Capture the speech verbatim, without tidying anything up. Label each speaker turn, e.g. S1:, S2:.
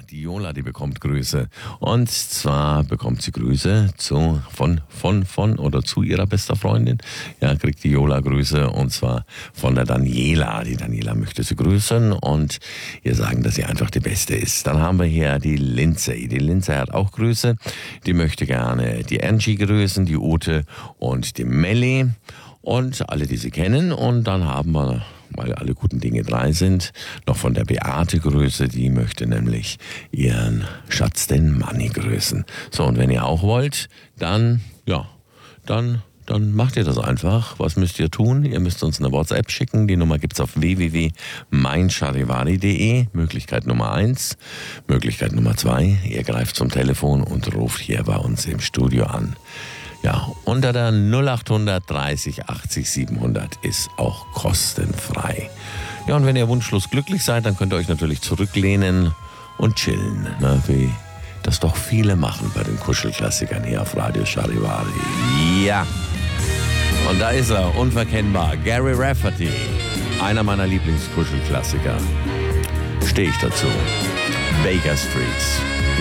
S1: die Jola, die bekommt Grüße. Und zwar bekommt sie Grüße zu, von, von, von oder zu ihrer besten Freundin. Ja, kriegt die Jola Grüße und zwar von der Daniela. Die Daniela möchte sie grüßen und ihr sagen, dass sie einfach die Beste ist. Dann haben wir hier die Lindsay. Die Lindsay hat auch Grüße. Die möchte gerne die Angie grüßen, die Ute und die Melli und alle, die sie kennen. Und dann haben wir, weil alle guten Dinge drei sind, noch von der Beate Grüße, die möchte nämlich ihren Schatz, den Manni, grüßen. So, und wenn ihr auch wollt, dann, ja, dann, dann macht ihr das einfach. Was müsst ihr tun? Ihr müsst uns eine WhatsApp schicken. Die Nummer gibt's auf w w w punkt mein charivari punkt de. Möglichkeit Nummer eins. Möglichkeit Nummer zwei. Ihr greift zum Telefon und ruft hier bei uns im Studio an. Ja, unter der null acht dreißig achtzig siebenhundert ist auch kostenfrei. Ja, und wenn ihr wunschlos glücklich seid, dann könnt ihr euch natürlich zurücklehnen und chillen, ne, wie das doch viele machen bei den Kuschelklassikern hier auf Radio Charivari. Ja, und da ist er, unverkennbar, Gary Rafferty, einer meiner Lieblingskuschelklassiker. Stehe ich dazu. Baker Street.